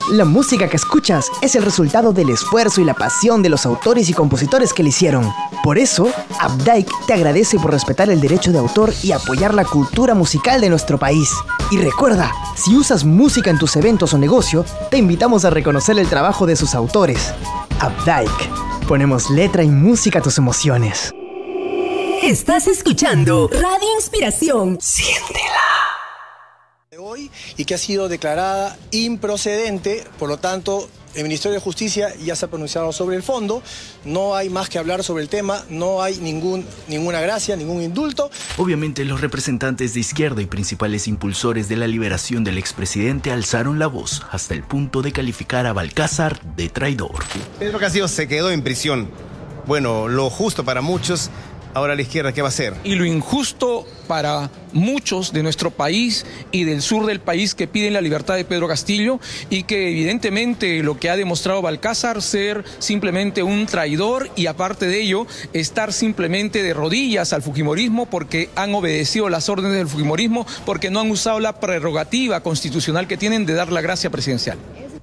La música que escuchas es el resultado del esfuerzo y la pasión de los autores y compositores que la hicieron. Por eso, Updike te agradece por respetar el derecho de autor y apoyar la cultura musical de nuestro país. Y recuerda, si usas música en tus eventos o negocio, te invitamos a reconocer el trabajo de sus autores. Updike. Ponemos letra y música a tus emociones. Estás escuchando Radio Inspiración. Siéntela. Hoy y que ha sido declarada improcedente, por lo tanto el Ministerio de Justicia ya se ha pronunciado sobre el fondo, no hay más que hablar sobre el tema, no hay ninguna gracia, ningún indulto. Obviamente los representantes de izquierda y principales impulsores de la liberación del expresidente alzaron la voz hasta el punto de calificar a Balcázar de traidor. Pedro Castillo se quedó en prisión. Bueno, lo justo para muchos. Ahora la izquierda, ¿qué va a hacer? Y lo injusto para muchos de nuestro país y del sur del país que piden la libertad de Pedro Castillo y que evidentemente lo que ha demostrado Balcázar ser simplemente un traidor y aparte de ello estar simplemente de rodillas al fujimorismo porque han obedecido las órdenes del fujimorismo porque no han usado la prerrogativa constitucional que tienen de dar la gracia presidencial.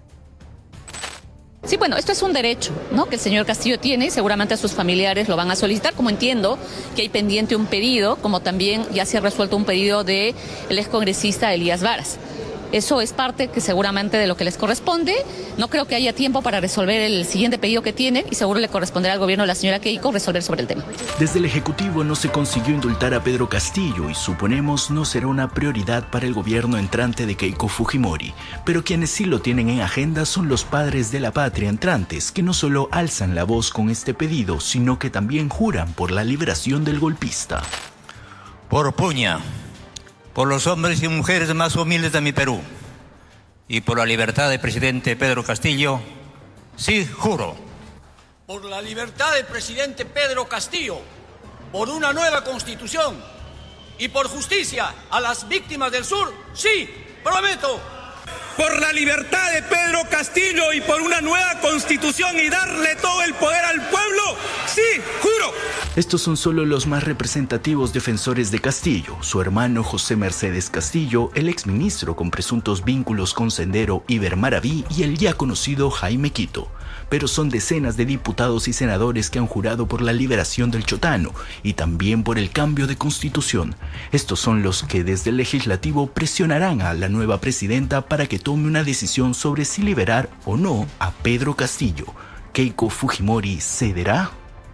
Sí, bueno, esto es un derecho, ¿no?, que el señor Castillo tiene y seguramente sus familiares lo van a solicitar, como entiendo que hay pendiente un pedido, como también ya se ha resuelto un pedido del excongresista Elías Varas. Eso es parte que seguramente de lo que les corresponde. No creo que haya tiempo para resolver el siguiente pedido que tienen y seguro le corresponderá al gobierno de la señora Keiko resolver sobre el tema. Desde el Ejecutivo no se consiguió indultar a Pedro Castillo y suponemos no será una prioridad para el gobierno entrante de Keiko Fujimori. Pero quienes sí lo tienen en agenda son los padres de la patria entrantes, que no solo alzan la voz con este pedido, sino que también juran por la liberación del golpista. Por Puña, por los hombres y mujeres más humildes de mi Perú y por la libertad del presidente Pedro Castillo, sí juro. Por la libertad del presidente Pedro Castillo, por una nueva constitución y por justicia a las víctimas del sur, sí, prometo. Por la libertad de Pedro Castillo y por una nueva constitución y darle todo el poder al pueblo, sí, juro. Estos son solo los más representativos defensores de Castillo, su hermano José Mercedes Castillo, el exministro con presuntos vínculos con Sendero Iber Maraví y el ya conocido Jaime Quito. Pero son decenas de diputados y senadores que han jurado por la liberación del Chotano y también por el cambio de constitución. Estos son los que desde el legislativo presionarán a la nueva presidenta para que tome una decisión sobre si liberar o no a Pedro Castillo. ¿Keiko Fujimori cederá?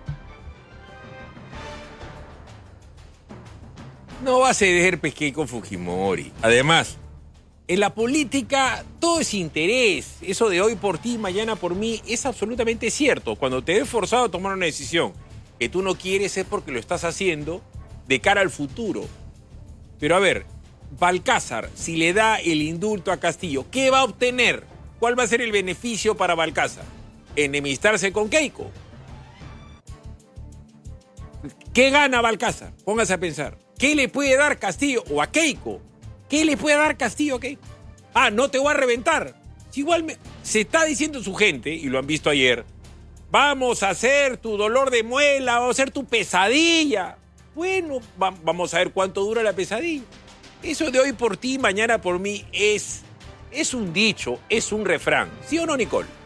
No va a ceder Keiko Fujimori. Además, en la política todo es interés. Eso de hoy por ti, mañana por mí, es absolutamente cierto. Cuando te ves forzado a tomar una decisión que tú no quieres es porque lo estás haciendo de cara al futuro. Pero a ver, Balcázar, si le da el indulto a Castillo, ¿qué va a obtener? ¿Cuál va a ser el beneficio para Balcázar? ¿Enemistarse con Keiko? ¿Qué gana Balcázar? Póngase a pensar. ¿Qué le puede dar Castillo o a Keiko? ¿Qué le puede dar Castillo a Keiko? Ah, no te voy a reventar. Si igual se está diciendo su gente, y lo han visto ayer, vamos a hacer tu dolor de muela, vamos a hacer tu pesadilla. Bueno, vamos a ver cuánto dura la pesadilla. Eso de hoy por ti, mañana por mí es un dicho, es un refrán. ¿Sí o no, Nicole?